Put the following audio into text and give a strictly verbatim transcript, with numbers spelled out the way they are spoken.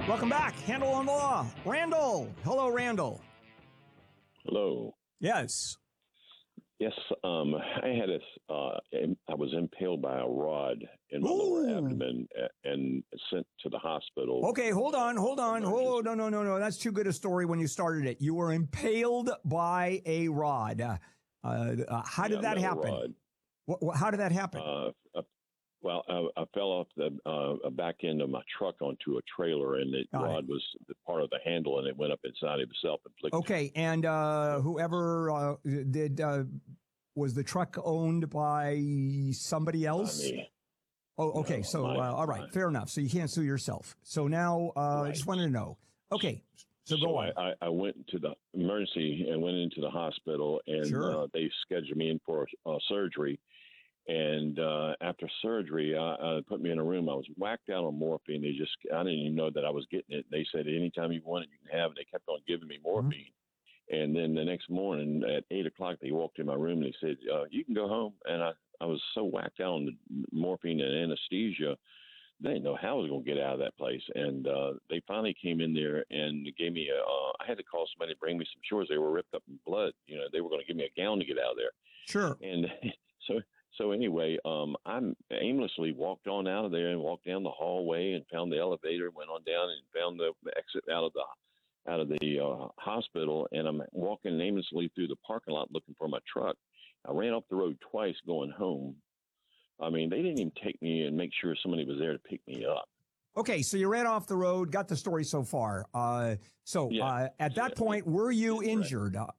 Welcome back. Handel on the Law. Randall. Hello, Randall. Hello. Yes. Yes, um, I had a, uh, I was impaled by a rod in my Ooh. lower abdomen and sent to the hospital. Okay, hold on, hold on. Oh, no, no, no, no. That's too good a story when you started it. You were impaled by a rod. Uh, uh, how did Yeah, that happen? Rod. What, what, how did that happen? Uh, uh, well, I, I fell off the uh, back end of my truck onto a trailer, and the Got rod it. was the part of the handle, and it went up inside of itself. Inflicted. Okay, and uh, whoever uh, did, uh, was the truck owned by somebody else? Not me. Oh, okay. No, so, my- uh, all right, my- fair enough. So you can't sue yourself. So now, uh, I Right. just wanted to know. Okay, so, So go on. I, I, I went to the emergency and went into the hospital, and Sure. uh, they scheduled me in for uh, surgery. And uh, after surgery, uh, uh, put me in a room. I was whacked out on morphine. They just, I didn't even know that I was getting it. They said, anytime you want it, you can have it. They kept on giving me morphine. Mm-hmm. And then the next morning at eight o'clock, they walked in my room and they said, uh, you can go home. And I, I was so whacked out on the morphine and anesthesia. They didn't know how I was going to get out of that place. And uh, they finally came in there and gave me a, uh, I had to call somebody to bring me some shorts. They were ripped up in blood. You know, they were going to give me a gown to get out of there. Sure. And so, so anyway, um, I aimlessly walked on out of there and walked down the hallway and found the elevator, went on down and found the exit out of the out of the uh, hospital. And I'm walking aimlessly through the parking lot looking for my truck. I ran off the road twice going home. I mean, they didn't even take me and make sure somebody was there to pick me up. Okay, so you ran off the road, got the story so far. Uh, so Yeah. uh, at that Yeah. point, were you Yeah, injured? Uh,